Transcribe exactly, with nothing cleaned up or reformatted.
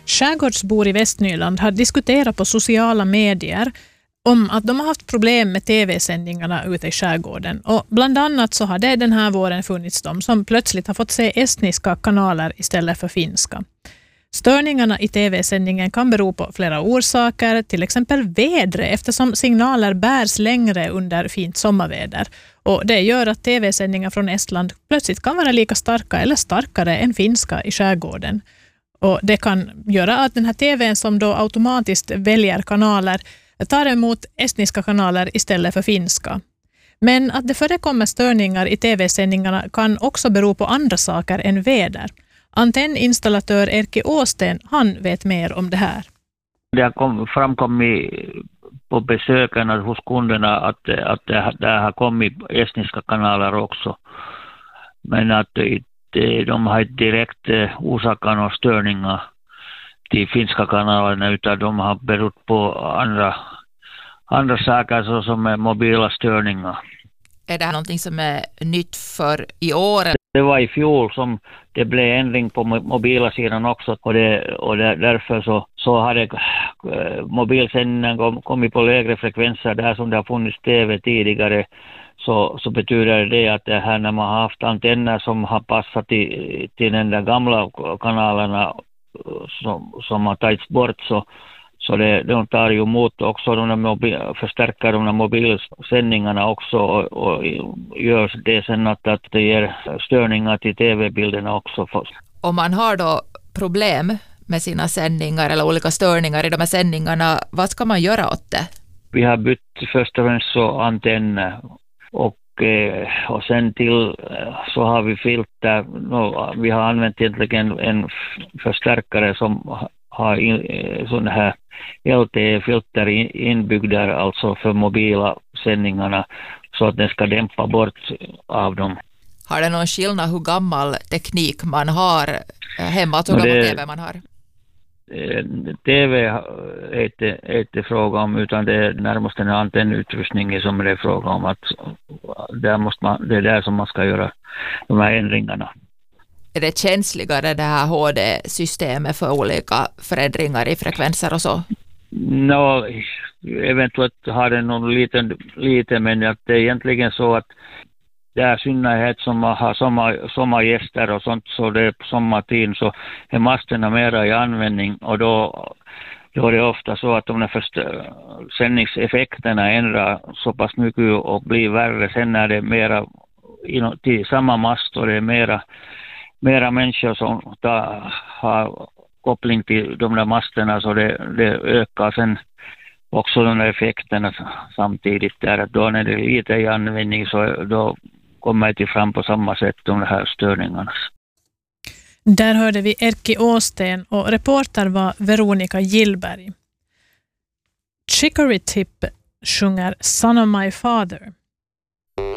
Skärgårdsbor i Västnyland har diskuterat på sociala medier om att de har haft problem med tv-sändningarna ute i skärgården. Och bland annat så har det den här våren funnits de som plötsligt har fått se estniska kanaler istället för finska. Störningarna i tv-sändningen kan bero på flera orsaker, till exempel vädret, eftersom signaler bärs längre under fint sommarväder. Och det gör att tv-sändningar från Estland plötsligt kan vara lika starka eller starkare än finska i skärgården. Och det kan göra att den här tvn som då automatiskt väljer kanaler tar emot estniska kanaler istället för finska. Men att det förekommer störningar i tv-sändningarna kan också bero på andra saker än väder. Antenninstallatör Erkki Åsten, han vet mer om det här. Det har kom, framkommit på besöken hos kunderna att, att det, det har kommit estniska kanaler också. Men att det, de har inte direkt orsakat några störningar till finska kanalerna, utan de har berott på andra, andra saker såsom mobila störningar. Är det här någonting som är nytt för i år? Det var i fjol som det blev ändring på mobila sidan också, och, det, och det, därför så, så hade eh, mobilsändningen kom, kommit på lägre frekvenser där som det har funnits tv tidigare. Så, så betyder det att det här när man har haft antenner som har passat till, till den där gamla kanalerna som, som har tagits bort, så Så det, de tar ju emot också, de mobil, förstärker de mobilsändningarna också och, och gör det sen att, att det ger störningar till tv-bilderna också. Om man har då problem med sina sändningar eller olika störningar i de här sändningarna, vad ska man göra åt det? Vi har bytt först och främst så antenner och, eh, och sen till så har vi filter. Vi har använt egentligen en förstärkare som har in, sådana här L T E-filter inbyggda alltså för mobila sändningarna så att den ska dämpa bort av dem. Har det någon skillnad hur gammal teknik man har hemma och hur gammal tv man har? Tv är inte, är inte fråga om, utan det är närmast den antennutrustningen som det är fråga om. Att där måste man, det är där som man ska göra de här ändringarna. Är det känsligare det här H D-systemet för olika förändringar i frekvenser och så? No, eventuellt har det någon liten, liten men att det är egentligen så att det är synnerhet som har sommar, sommargäster och sånt, så det är på sommartid så är masterna mera i användning, och då, då är det ofta så att de här sändningseffekterna ändrar så pass mycket och blir värre sen när det är mera till samma mast och det är mera mera människor som tar, har koppling till de där masterna, så det, det ökar sen också de där effekterna samtidigt där, att då när det är lite i användning så då kommer det fram på samma sätt de här störningarna. Där hörde vi Erkki Åsten och reporter var Veronica Gillberg. Chicory Tip sjunger Son of My Father.